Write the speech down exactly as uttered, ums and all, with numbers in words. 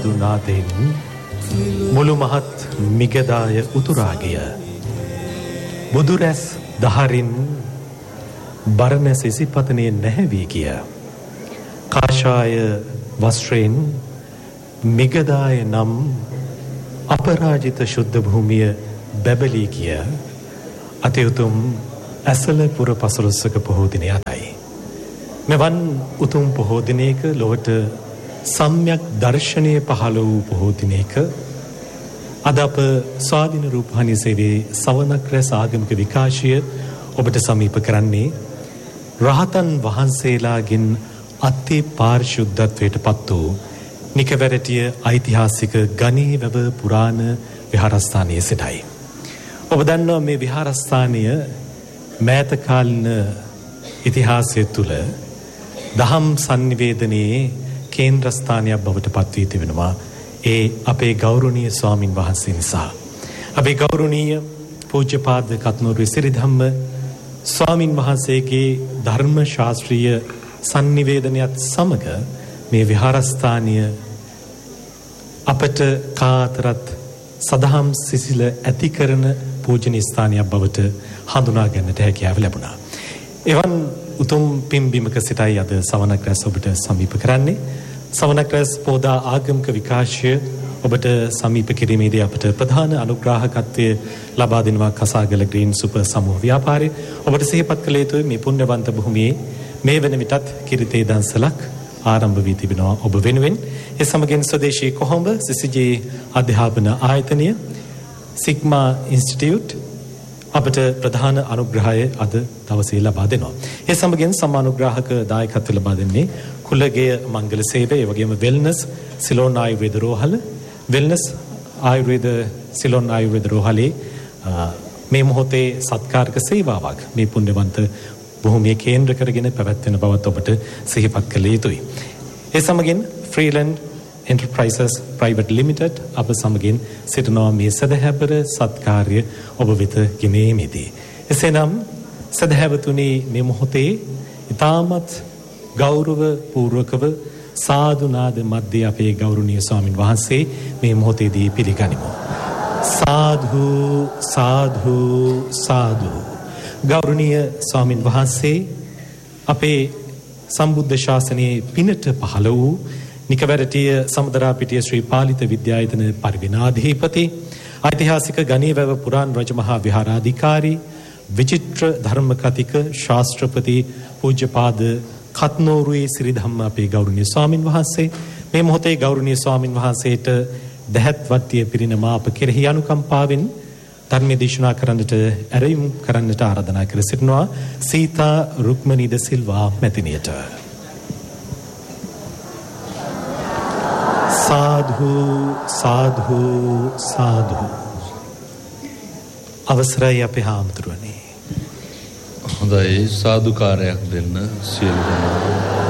දුනාදෙන් මුළු මහත් මිගදාය උතුරාගිය බුදුරැස් දහරින් බරණැස ඉසිපතනයේ නැහැවී ගිය කාෂාය වස්ත්‍රයෙන් මිගදාය නම් අපරාජිත ශුද්ධ භූමිය බැබලී ගිය අතිඋතුම් ඇසළ පුර පසළොස්වක පොහෝ දිනය අදයි. මෙවන් උතුම් පොහෝ දිනයක ලොවට සම්‍යක් දර්ශනය පහළ වූ පොහෝ දිනයක අද අප ස්වාධීන රූපවාහිනී සේවයේ සවනක් රැස් ආගමික විකාශය ඔබට සමීප කරන්නේ රහතන් වහන්සේලාගෙන් අති පාරිශුද්ධත්වයට පත් වූ නිකවැරටිය ඓතිහාසික ගණේවැව පුරාණ විහාරස්ථානයේ සිටයි. ඔබ දන්නවා මේ විහාරස්ථානය මෑත කාලීන ඉතිහාසය තුළ දහම් සංනිවේදනයේ කේන්ද්‍රස්ථානයක් බවට පත් වී තිබෙනවා. ඒ අපේ ගෞරවනීය ස්වාමින් වහන්සේ නිසා. අපේ ගෞරවනීය පූජ්‍යපාද කත්නෝරුවේ සිරිධම්ම ස්වාමින් වහන්සේගේ ධර්ම ශාස්ත්‍රීය සංනිවේදනයත් සමග මේ විහාරස්ථානය අපට කාතරත් සදහම් සිසිල ඇති කරන පූජනීය ස්ථානයක් බවට හඳුනා ගන්නට හැකියාව ලැබුණා. එවන් උතුම් පින්බිමක සිටයි අද සවනක් රැස් ඔබට සමීප කරන්නේ. සවනක් රැස් පෝදා ආගමික විකාශය ඔබට සමීප කිරීමේදී අපට ප්‍රධාන අනුග්‍රාහකත්වය ලබා දෙනවා කසාගල ග්‍රීන් සුපර් සමූහ ව්‍යාපාරය. ඔබට සිහිපත් කළ යුතුයි මේ පුණ්‍යවන්ත භූමියේ මේ වෙන විටත් කිරිතේ දන්සලක් ආරම්භ වී තිබෙනවා ඔබ වෙනුවෙන්. ඒ සමගින් ස්වදේශී කොහොඹ සිසිජේ අධ්‍යාපන ආයතනය සිග්මා ඉන්ස්ටිටියුට් අපට ප්‍රධාන අනුග්‍රහය අද දවසේ ලබා දෙනවා. ඒ සමගින් සමානුග්‍රාහක දායකත්ව ලබා දෙන්නේ කුලගය මංගල සේවය, ඒ වගේම වෙල්නස් සිලෝන් ආයුර්වේද රෝහල, වෙල්නස් ආයුර්වේද සිලෝන් ආයුර්වේද රෝහලේ මේ මොහොතේ සත්කාරක සේවාවක් මේ පුණ්‍යවන්ත භූමිය කේන්ද්‍ර කරගෙන පැවැත්වෙන බවත් ඔබට සිහිපත් කළ යුතුයි. ඒ සමගින් ෆ්‍රීලන්ඩ් Enterprises Private Limited අප සමගින් සිටිනවා මේ සදහැබර සත්කාර්ය ඔබ වෙත ගෙනීමේදී. එසේනම් සදහැවතුනි මේ මොහොතේ ඉතාමත් ගෞරව පූර්වකව සාදු නාද මැද්දේ අපේ ගෞරවනීය ස්වාමින් වහන්සේ මේ මොහොතේදී පිළිගනිමු. සාදු සාදු සාදු. ගෞරවනීය ස්වාමින් වහන්සේ අපේ සම්බුද්ධ ශාසනයේ පිනට පහළ වූ නිකවැරටිය සමුදරාපිටිය ශ්‍රී පාලිත විද්‍යායතන පරිවිනාධිපති, ඓතිහාසික ගණේවැව පුරාණ රජමහා විහාරාධිකාරී, විචිත්‍ර ධර්ම කතික ශාස්ත්‍රපති පූජ්‍යපාද කත්නෝරුවේ සිරිධම්ම අපේ ගෞරවනීය ස්වාමින් වහන්සේ මේ මොහොතේ ගෞරවනීය ස්වාමින් වහන්සේට දහත් වට්ටිය පිරිනම අප කෙරෙහි අනුකම්පාවෙන් ධර්ම දේශනා කරන්නට ඇරයුම් කරන්නට ආරාධනා කර සිටිනවා සීතා රුක්මනී ද සිල්වා මැතිණියට. සාධු සාධු සාධු. අවසරයි අපේ හාමුදුරුවනේ. හොඳයි සාදුකාරයක් දෙන්න සියලු දෙනා.